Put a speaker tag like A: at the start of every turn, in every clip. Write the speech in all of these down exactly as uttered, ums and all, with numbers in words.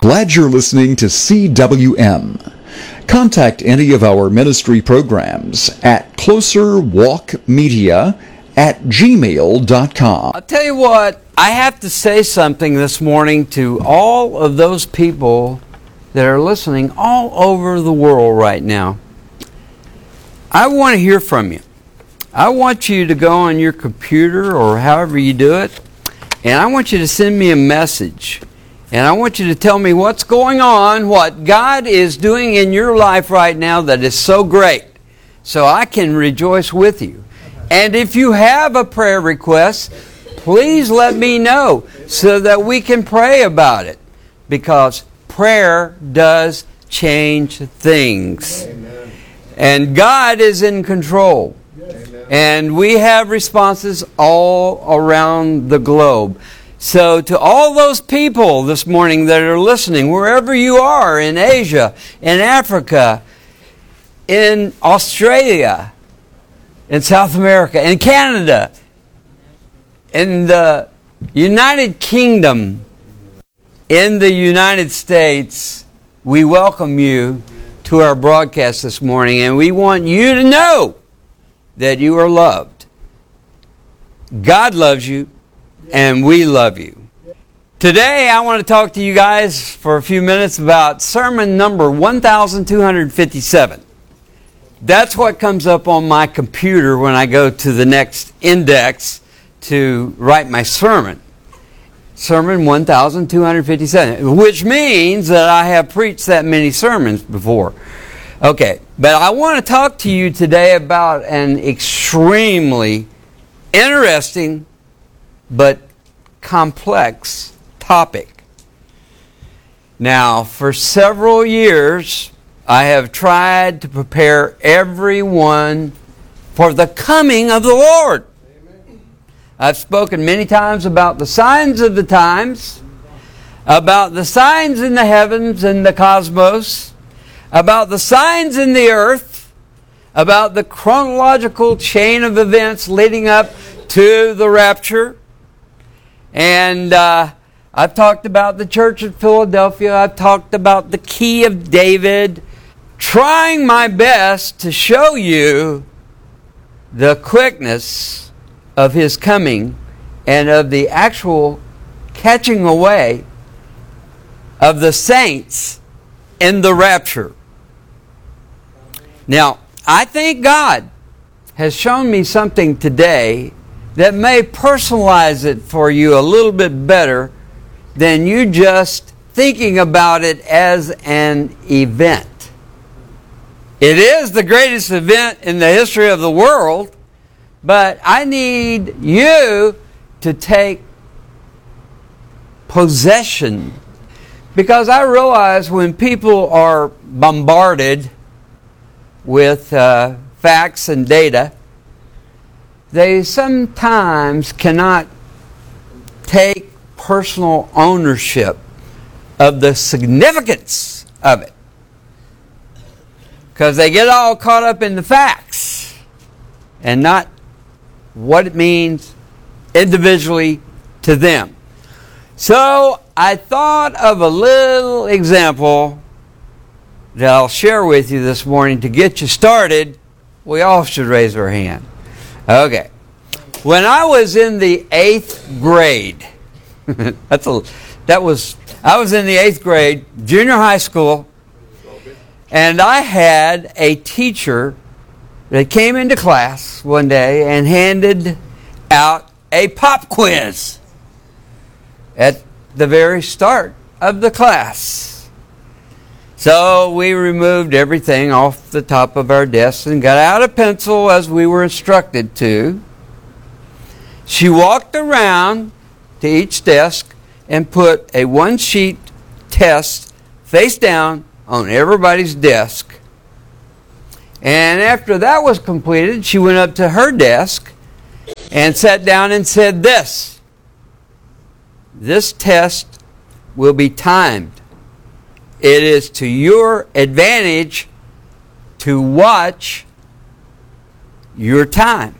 A: Glad you're listening to C W M. Contact any of our ministry programs at closerwalkmedia at gmail dot com.
B: I'll tell you what, I have to say something this morning to all of those people that are listening all over the world right now. I want to hear from you. I want you to go on your computer or however you do it, and I want you to send me a message. And I want you to tell me what's going on, what God is doing in your life right now that is so great, so I can rejoice with you. And if you have a prayer request, please let me know so that we can pray about it, because prayer does change things. Amen. And God is in control. Yes. And we have responses all around the globe. So to all those people this morning that are listening, wherever you are, in Asia, in Africa, in Australia, in South America, in Canada, in the United Kingdom, in the United States, we welcome you to our broadcast this morning, and we want you to know that you are loved. God loves you, and we love you. Today, I want to talk to you guys for a few minutes about sermon number one thousand two hundred fifty-seven. That's what comes up on my computer when I go to the next index to write my sermon. Sermon one thousand two hundred fifty-seven, which means that I have preached that many sermons before. Okay, but I want to talk to you today about an extremely interesting but complex topic. Now, for several years, I have tried to prepare everyone for the coming of the Lord. Amen. I've spoken many times about the signs of the times, about the signs in the heavens and the cosmos, about the signs in the earth, about the chronological chain of events leading up to the rapture. And uh, I've talked about the church at Philadelphia. I've talked about the key of David, trying my best to show you the quickness of his coming and of the actual catching away of the saints in the rapture. Now, I think God has shown me something today that may personalize it for you a little bit better than you just thinking about it as an event. It is the greatest event in the history of the world, but I need you to take possession, because I realize when people are bombarded with uh, facts and data, they sometimes cannot take personal ownership of the significance of it, because they get all caught up in the facts and not what it means individually to them. So I thought of a little example that I'll share with you this morning to get you started. We all should raise our hand. Okay. When I was in the eighth grade, that's a, that was, I was in the eighth grade, junior high school, and I had a teacher that came into class one day and handed out a pop quiz at the very start of the class. So we removed everything off the top of our desks and got out a pencil as we were instructed to. She walked around to each desk and put a one-sheet test face down on everybody's desk. And after that was completed, she went up to her desk and sat down and said this: "This test will be timed. It is to your advantage to watch your time."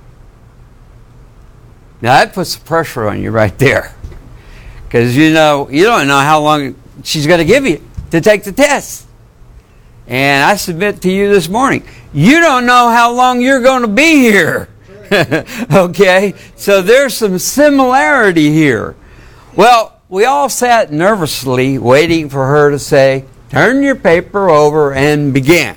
B: Now that puts the pressure on you right there, because you know you don't know how long she's going to give you to take the test. And I submit to you this morning, you don't know how long you're going to be here. Okay? So there's some similarity here. Well, we all sat nervously waiting for her to say, turn your paper over and begin.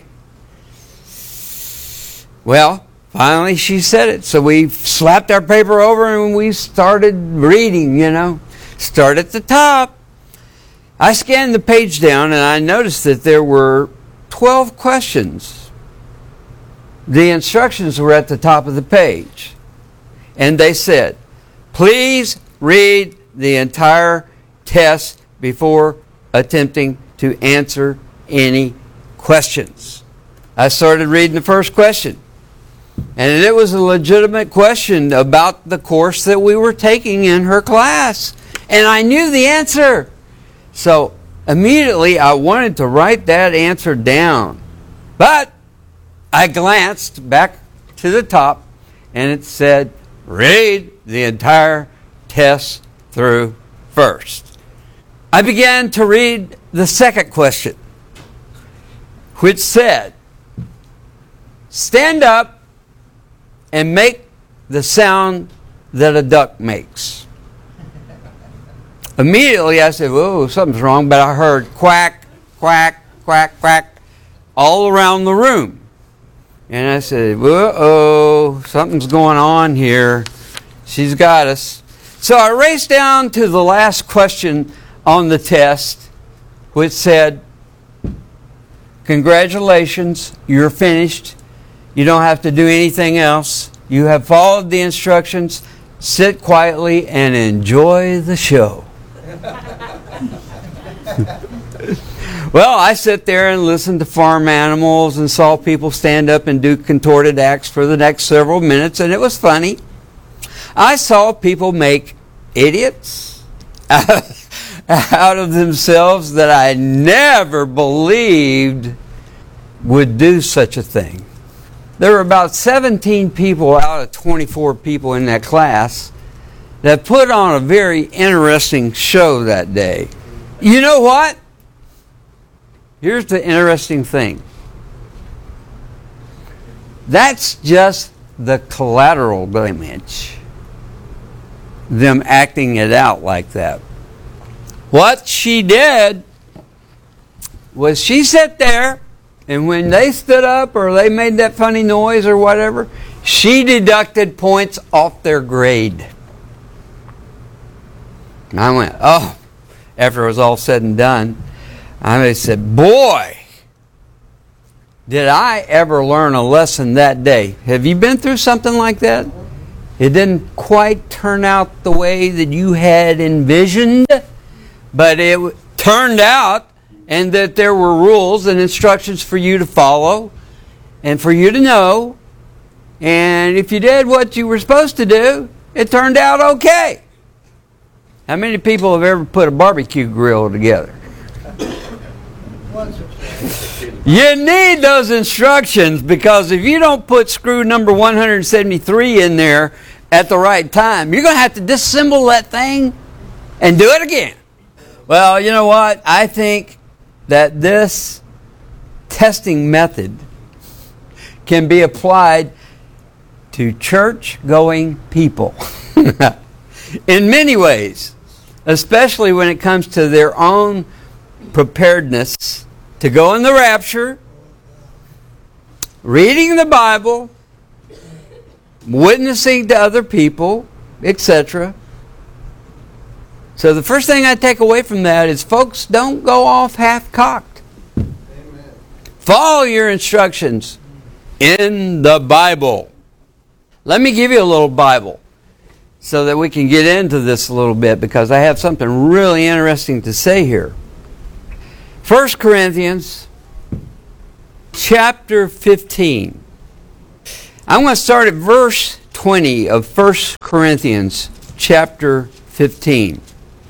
B: Well, finally she said it. So we slapped our paper over and we started reading, you know. Start at the top. I scanned the page down and I noticed that there were twelve questions. The instructions were at the top of the page. And they said, please read the entire test before attempting to answer any questions. I started reading the first question. And it was a legitimate question about the course that we were taking in her class. And I knew the answer. So immediately I wanted to write that answer down. But I glanced back to the top and it said, read the entire test through first. I began to read the second question, which said, stand up and make the sound that a duck makes. Immediately I said, whoa, something's wrong, but I heard quack, quack, quack, quack all around the room. And I said, uh-oh, something's going on here. She's got us. So I raced down to the last question on the test, which said, congratulations, you're finished. You don't have to do anything else. You have followed the instructions. Sit quietly and enjoy the show. Well, I sat there and listened to farm animals and saw people stand up and do contorted acts for the next several minutes, and it was funny. I saw people make idiots out of themselves that I never believed would do such a thing. There were about seventeen people out of twenty-four people in that class that put on a very interesting show that day. You know what? Here's the interesting thing. That's just the collateral damage. Them acting it out like that. What she did was she sat there, and when they stood up or they made that funny noise or whatever, she deducted points off their grade. And I went, oh, after it was all said and done, I said, boy, did I ever learn a lesson that day. Have you been through something like that? It didn't quite turn out the way that you had envisioned, but it turned out, and that there were rules and instructions for you to follow and for you to know. And if you did what you were supposed to do, it turned out okay. How many people have ever put a barbecue grill together? You need those instructions, because if you don't put screw number one hundred seventy-three in there at the right time, you're going to have to disassemble that thing and do it again. Well, you know what? I think that this testing method can be applied to church-going people in many ways, especially when it comes to their own preparedness to go in the rapture, reading the Bible, witnessing to other people, et cetera. So the first thing I take away from that is, folks, don't go off half-cocked. Amen. Follow your instructions in the Bible. Let me give you a little Bible so that we can get into this a little bit, because I have something really interesting to say here. First Corinthians chapter fifteen. I'm going to start at verse twenty of First Corinthians chapter fifteen.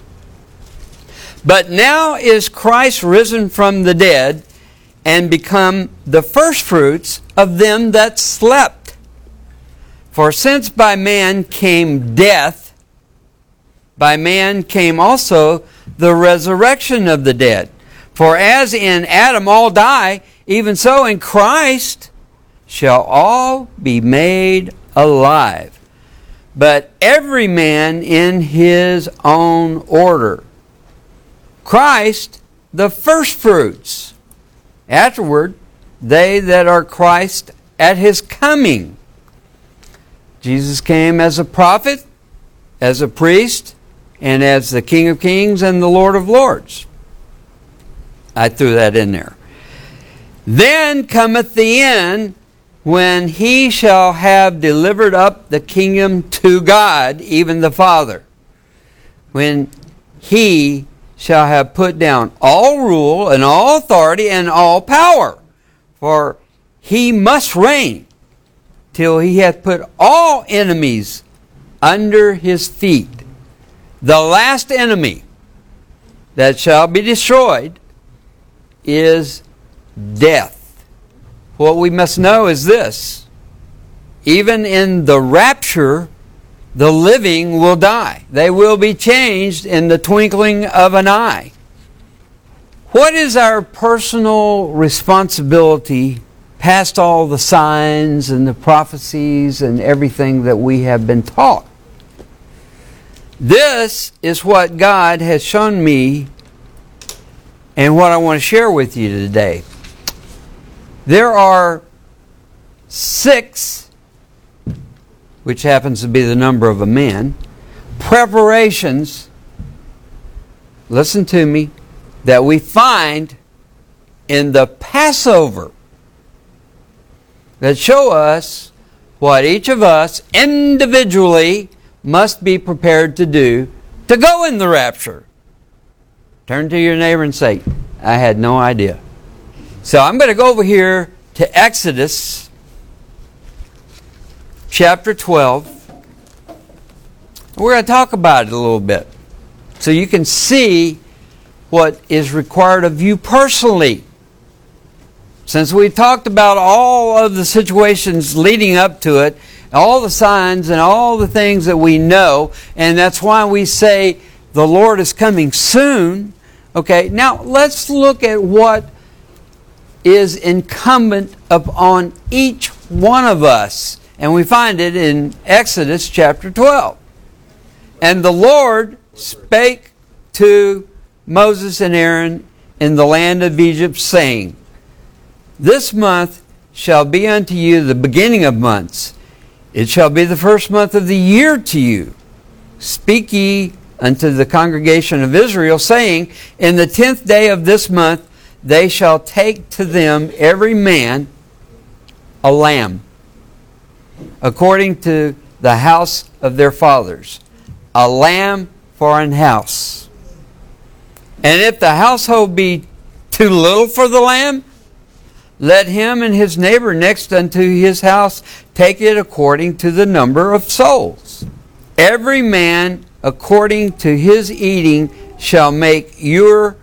B: But now is Christ risen from the dead and become the firstfruits of them that slept. For since by man came death, by man came also the resurrection of the dead. For as in Adam all die, even so in Christ shall all be made alive. But every man in his own order. Christ, the firstfruits. Afterward, they that are Christ at his coming. Jesus came as a prophet, as a priest, and as the King of Kings and the Lord of Lords. I threw that in there. Then cometh the end, when he shall have delivered up the kingdom to God, even the Father. When he shall have put down all rule and all authority and all power. For he must reign till he hath put all enemies under his feet. The last enemy that shall be destroyed is death. What we must know is this: even in the rapture, the living will die. They will be changed in the twinkling of an eye. What is our personal responsibility past all the signs and the prophecies and everything that we have been taught? This is what God has shown me and what I want to share with you today. There are six, which happens to be the number of a man, preparations, listen to me, that we find in the Passover that show us what each of us individually must be prepared to do to go in the rapture. Turn to your neighbor and say, I had no idea. So I'm going to go over here to Exodus chapter twelve. We're going to talk about it a little bit so you can see what is required of you personally. Since we talked about all of the situations leading up to it, all the signs and all the things that we know, and that's why we say the Lord is coming soon. Okay, now let's look at what is incumbent upon each one of us. And we find it in Exodus chapter twelve. And the Lord spake to Moses and Aaron in the land of Egypt, saying, This month shall be unto you the beginning of months. It shall be the first month of the year to you. Speak ye unto the congregation of Israel, saying, In the tenth day of this month they shall take to them every man a lamb, according to the house of their fathers, a lamb for an house. And if the household be too little for the lamb, let him and his neighbor next unto his house take it according to the number of souls. Every man according to his eating shall make your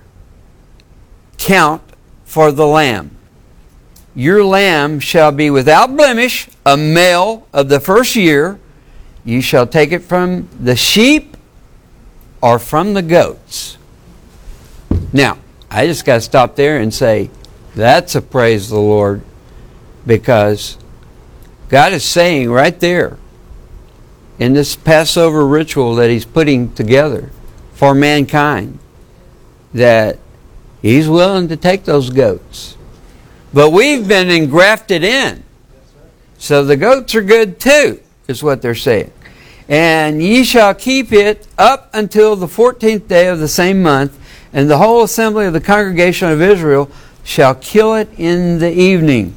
B: count for the lamb. Your lamb shall be without blemish, a male of the first year. You shall take it from the sheep or from the goats. Now, I just got to stop there and say, that's a praise the Lord, because God is saying right there in this Passover ritual that He's putting together for mankind that He's willing to take those goats. But we've been engrafted in. So the goats are good too, is what they're saying. And ye shall keep it up until the fourteenth day of the same month, and the whole assembly of the congregation of Israel shall kill it in the evening.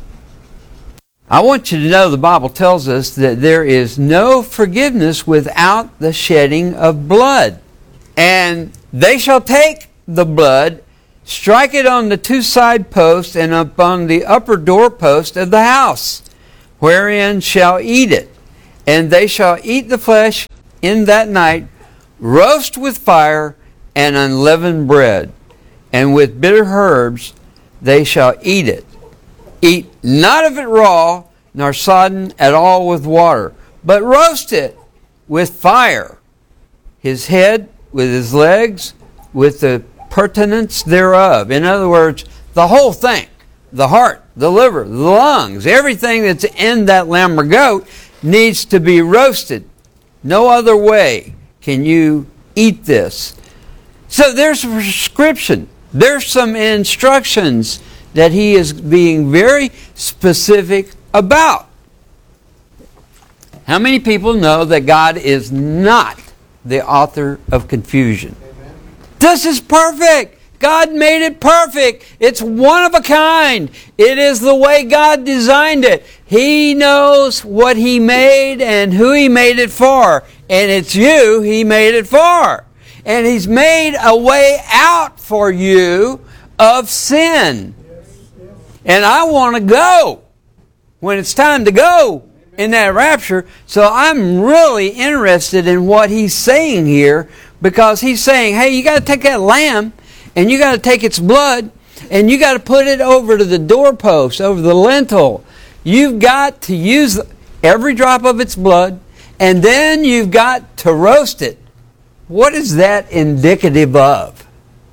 B: I want you to know the Bible tells us that there is no forgiveness without the shedding of blood. And they shall take the blood, strike it on the two side posts and upon the upper doorpost of the house, wherein shall eat it. And they shall eat the flesh in that night, roast with fire and unleavened bread, and with bitter herbs they shall eat it. Eat not of it raw, nor sodden at all with water, but roast it with fire, his head with his legs, with the pertinence thereof. In other words, the whole thing, the heart, the liver, the lungs, everything that's in that lamb or goat needs to be roasted. No other way can you eat this. So there's a prescription. There's some instructions that he is being very specific about. How many people know that God is not the author of confusion? Amen. This is perfect. God made it perfect. It's one of a kind. It is the way God designed it. He knows what He made and who He made it for. And it's you He made it for. And He's made a way out for you of sin. And I want to go when it's time to go in that rapture. So I'm really interested in what He's saying here, because He's saying, hey, you got to take that lamb and you got to take its blood and you got to put it over to the doorpost, over the lintel. You've got to use every drop of its blood, and then you've got to roast it. What is that indicative of?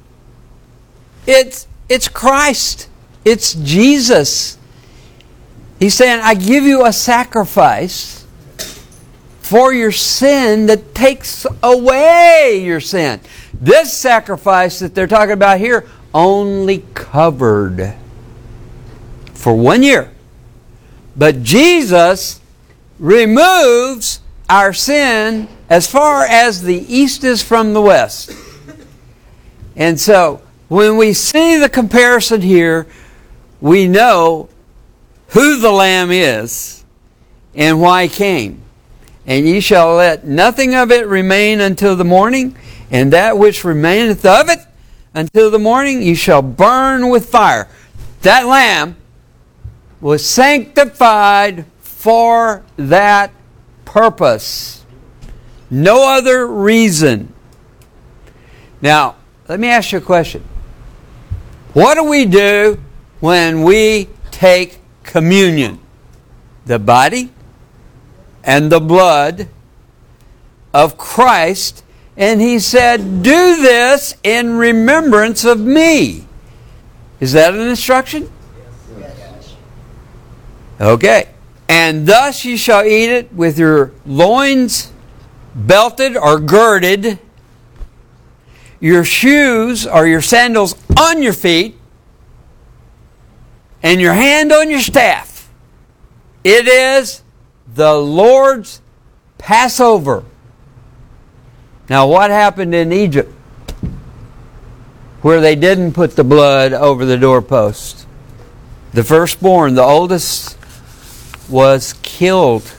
B: It's, it's Christ. It's Jesus. He's saying, I give you a sacrifice for your sin that takes away your sin. This sacrifice that they're talking about here only covered for one year. But Jesus removes our sin as far as the east is from the west. And so, when we see the comparison here, we know who the Lamb is and why He came. And ye shall let nothing of it remain until the morning, and that which remaineth of it until the morning ye shall burn with fire. That lamb was sanctified for that purpose. No other reason. Now, let me ask you a question. What do we do when we take communion? The body and the blood of Christ. And He said, do this in remembrance of me. Is that an instruction? Yes. Okay. And thus ye shall eat it with your loins belted or girded, your shoes or your sandals on your feet, and your hand on your staff. It is the Lord's Passover. Now, what happened in Egypt where they didn't put the blood over the doorpost? The firstborn, the oldest, was killed.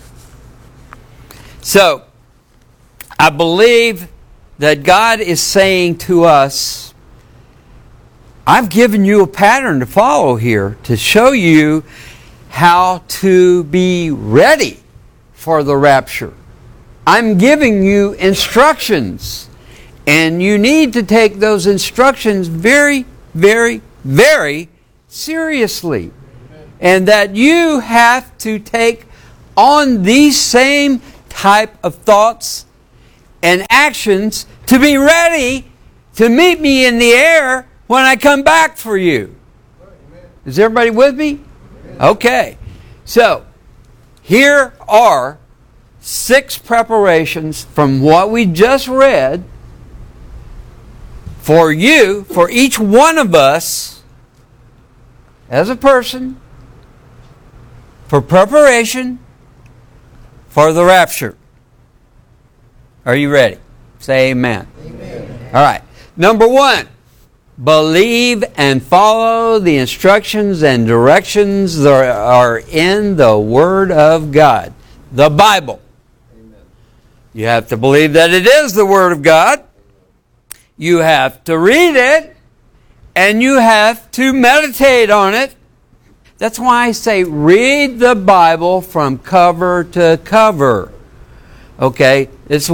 B: So, I believe that God is saying to us, I've given you a pattern to follow here to show you how to be ready for the rapture. I'm giving you instructions, and you need to take those instructions very, very, very seriously. And that you have to take on these same type of thoughts and actions to be ready to meet me in the air when I come back for you. Is everybody with me? Okay. So, here are six preparations from what we just read for you, for each one of us as a person, for preparation for the rapture. Are you ready? Say amen. Amen. All right. Number one, believe and follow the instructions and directions that are in the Word of God, the Bible. Amen. You have to believe that it is the Word of God. You have to read it, and you have to meditate on it. That's why I say read the Bible from cover to cover. Okay? It's